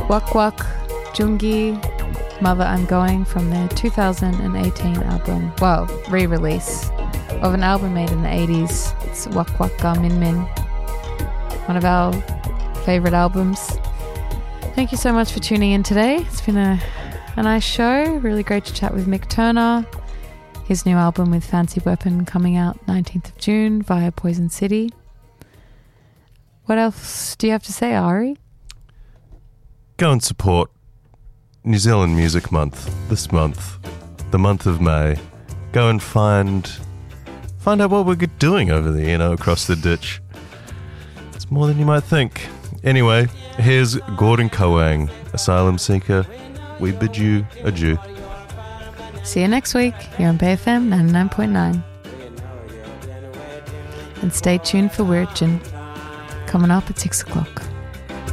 Wak Wak, Jungi, Mother I'm Going from their 2018 album, well, re-release of an album made in the 80s. It's Wak Wak Ga Min Min, one of our favourite albums. Thank you so much for tuning in today. It's been a nice show. Really great to chat with Mick Turner. His new album with Fancy Weapon coming out 19th of June via Poison City. What else do you have to say, Ari? Go and support New Zealand Music Month this month, the month of May. Go and find out what we're doing over there, across the ditch. It's more than you might think. Anyway, here's Gordon Kawang, Asylum Seeker. We bid you adieu. See you next week here on BayFM 99.9. And stay tuned for Weird Gin coming up at 6 o'clock.